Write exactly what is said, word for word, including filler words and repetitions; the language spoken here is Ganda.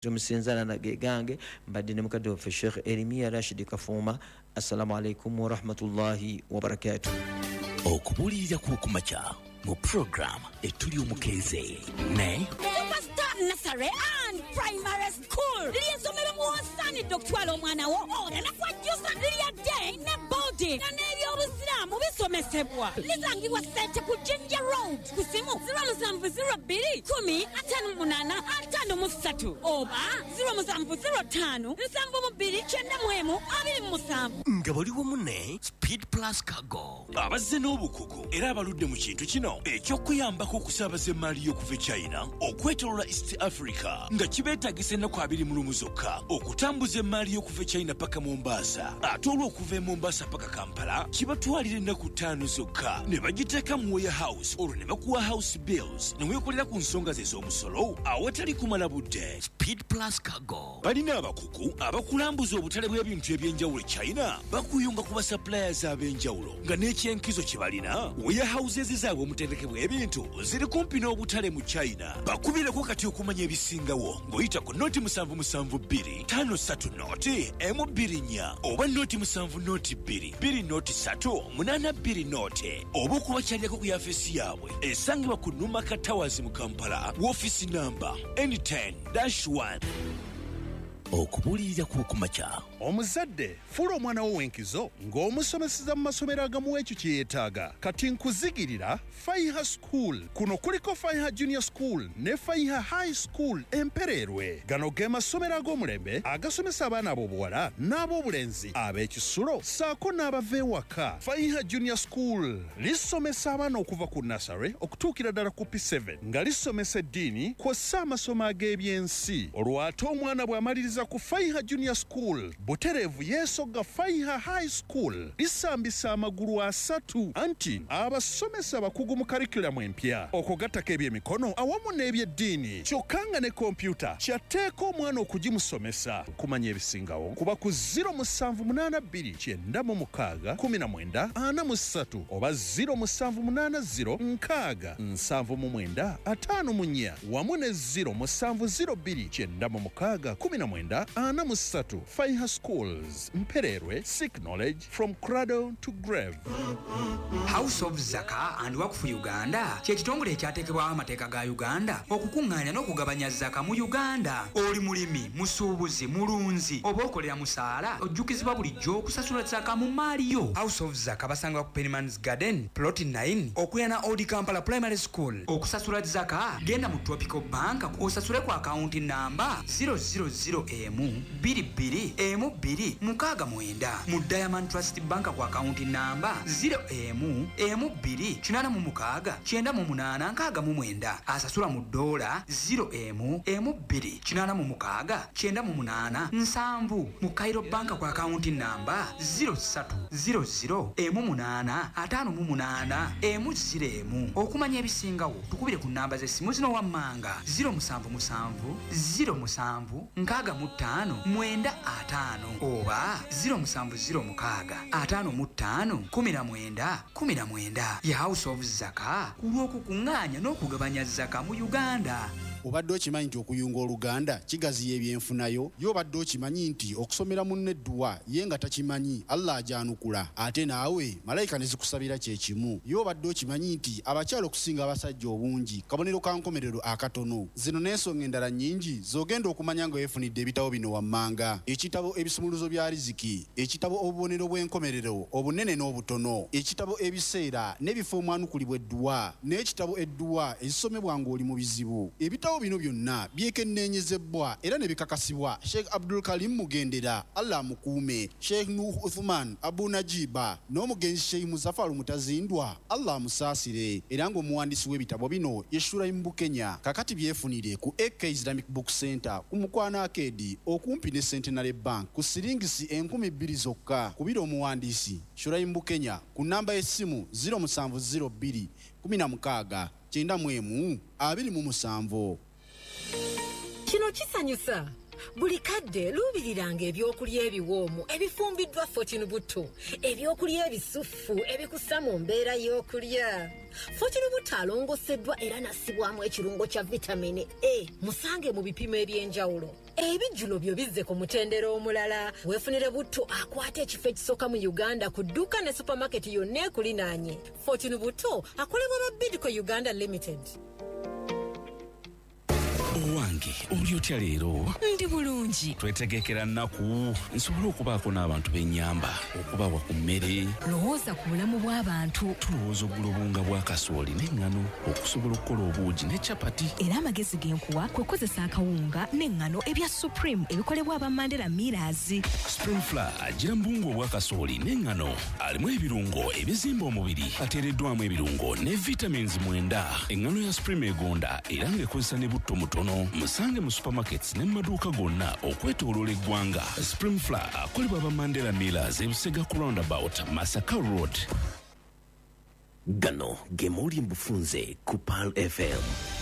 Tumisinzana na gegange mbadde ne mukadde waffe Sheikh Erimia Rashid Kafuma. Assalamu alaikum wa rahmatullahi wa barakatuh. Okubulirira ku kumacha mu program etuli omukeze ne Nursery and primary school. Liyesomera muwasani Doctor omwana wo ora nakwajusa liya day ne body na nebyo obusiramu bisomesebwa. Lizangibwa sente ku Jinja Road kusimu zero seven zero two kumi atano munana atano musatu oba zero seven zero five nsanvu mubiri kyenda mwemu abiri musanvu. nga baliwo munne Speed Plus Cargo abazze n'obukugu era abaludde mu kintu kino ekyokuyambako okusaabaza emaali y'okuva e China okwetolola East Africa nga kibeetagisa ennaku abiri mu lumu zokka okutambuza emaali y'okuva e China paka Mombasa ate olw'okuva e Mombasa paka Kampala kibatwalira ennaku ttaano zokka ne bagiteeka mu warehouse olwo ne bakuwa house bills ne weekolera ku nsonga ze z'omusolo awatali kumala budde. Speed Plus Cargo balina abakugu abakulambuza obutale bw'ebintu eby'enjawulo e China bakuyunga ku basuppliers ab'enjawulo nga n'ekyenkizo kye balina warehouses zaabwe omutendeke bw'ebintu ziri kumpi n'obutale mu China. Bakubireko kati okumanya ebisingawo ng'oyita ku noti musanvu musanvu bbiri ttaano ssatu noti emu bbiri nnya oba noti musanvu noti bbiri bbiri noti ssatu munaana bbiri noti oba okubakyalirako ku yafeesi yaabwe esangibwa ku Numaka Towers mu Kampala woofiisi namba N ten dash one. Okubulirira ku kumacha omuzadde fula omwana wo wenkizo ng'omusomeseza mu masomero agamu ekyo kye yeetaaga. Kati nkuzigirira Faiha School. Kuno kuliko Faiha Junior School ne Faiha High School Empererwe. Gano ge masomero ag'omulembe agasomesa abaana ab'obuwala n'ab'obulenzi ab'ekisulo saako n'abava ewaka. Faiha Junior School lisomesa abaana okuva ku nursery okutuukira ddala ku P seven nga lisomesa eddiini kw'ossa amasomo ag'ebyensi. Olwo ate omwana bw'amaliriza ku Faiha Junior School butereevu yeesogga Faiha High School lisambisa amagulu asatu anti abasomesa abakugu mu karikulamu empya okugattako ebyemikono awamu n'ebyeddiini kyokka nga ne kompyuta kyateeka omwana okugimusomesa. Kumanya ebisingawo kuba ku zero musanvu munaana bbiri kyenda mu mukaaga kumi na mwenda ana mu ssatu oba zero musanvu munaana zero nkaaga nsanvu mu mwenda ataano mu nnya wamu ne zero musanvu zero bbiri kyenda mu mukaaga kumi na mwenda ana mu ssatu. Faiha Schools Mpererwe, seek knowledge from cradle to grave. House of Zaka and Waqf Uganda kye kitongole ekyateekebwawo amateeka ga Uganda okukuŋŋaanya n'okugabanya zaka mu Uganda. Oli mulimi, musuubuzi, mulunzi oba okolera musaala ojjukizibwa bulijjo okusasula zaka mu maali yo. House of Zaka basanga ku Penman's Garden plot nine okuyana Old Kampala Primary School. Okusasula zaka genda mu Tropical Bank osasule ku akaunti namba zero zero zero emu bbiri bbiri emu bbiri mukaaga mwenda. Mu Diamond Trust Bank ku akaunti namba zero emu emu bbiri kinaana mu mukaaga kyenda mu munaana nkaaga mu mwenda. Asasula mu dola zero emu emu bbiri kinaana mu mukaaga kyenda mu munaana nsanvu. Mu Cairo Bank ku akaunti namba zero ssatu zero zero emu munaana ataano mu munaana emu ziro emu. Okumanya ebisingawo tukubire ku namba z'essimu zino wammanga zero musanvu musanvu zero musanvu nkaaga mu ttaano mwenda ataano oba zero musanvu zero mukaaga ataano mu ttaano kumi na mwenda kumi na mwenda. Ye House of Zaka ku lw'okukuŋŋaanya n'okugabanya zaka mu Uganda. Obadde okimanyi nti okuyunga Oluganda kigaziya ebyenfunayo? Y'obadde okimanyi nti okusomera munne edduwa ye nga takimanyi Allah ajanukula ate naawe malayika ne zikusabira kye kimu? Y'obadde okimanyi nti abakyala okusinga abasajja obungi kabonero ka nkomerero akatono? Zino n'ensonga endala nnyingi z'ogenda okumanya nga weefunidde ebitabo bino wammanga: ekitabo ebisumuluzo bya riziki, ekitabo obubonero bw'enkomerero obunene n'obutono, ekitabo ebiseera n'ebifo omwanukulibwa edduwa, n'ekitabo edduwa ezisomebwa ng'oli mu bizibu. Ebitabo bino byonna byekenneenyezebwa era ne bikakasibwa Sheikh Abdul Karim Mugendera, Allah amukuume, Sheikh Nuh Uthman Abu Najiba n'omugenzi Sheikh Muzaffar Mutazindwa, Allah amusaasire, era ng'omuwandiisi w'ebitabo bino ye Shuraim Bukenya. Kakati byefunire ku A K Islamic Book Center ku Mukwana Arcade okumpi ne Centenary Bank ku siringisi enkumi bbiri zokka. Kubira omuwandiisi Shuraim Bukenya ku namba y'essimu zero musanvu zero bbiri kumi na mukaaga kyenda mu emu abiri mu musanvu. Kino kisanyusa. buli kadde luubiriranga ebyokulya ebiwoomu ebifumbiddwa Fortune Butto, ebyokulya ebisufu ebikussa mu mbeera y'okulya. Fortune Butto alongoseddwa era nassibwamu ekirungo kya vitamini A. Musange mu bipimo eby'enjawulo. Ebijjulo byo bizze ku mutendera omulala. Weefunire Butto akwata ekifo ekisooka mu Uganda ku dduuka ne supamaketi yonna ekulinaanye. Fortune Butto akolebwa ba Bidco Uganda Limited. Owange oli otya leero? Ndi bulungi. Twetegekera nnaku nsobola okubaako n'abantu b'ennyamba okubawa ku mmere. Lowooza ku bulamu bw'abantu. Tulowooza oggula obunga bwa kasooli n'eŋŋano okusobola okukola obuugi ne capati. Era amagezi g'enkuwa kwe kukozesa akawunga n'eŋŋano ebya Supreme ebikolebwa aba Mandela Millers. Spring Flour agira mu buwunga obwa kasooli n'eŋŋano alimu ebirungo ebizimba omubiri ateereddwamu ebirungo ne vitamins mwenda. Eŋŋano ya Supreme egonda era ng'ekozesa ne butto mutono. Musange mu supermarkets ne mu maduuka gonna okwetooloola eggwanga. Spring Flour akolebwa aba Mandela Millers e Busega ku roundabout Masaka Road. Gano ge muli mbufunze ku Pearl F M.